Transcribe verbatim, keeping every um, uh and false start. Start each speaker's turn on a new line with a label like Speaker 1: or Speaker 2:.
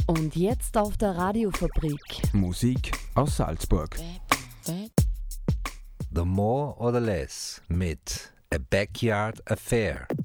Speaker 1: Und jetzt auf der Radiofabrik.
Speaker 2: Musik aus Salzburg.
Speaker 3: The More or the Less mit A Backyard Affair.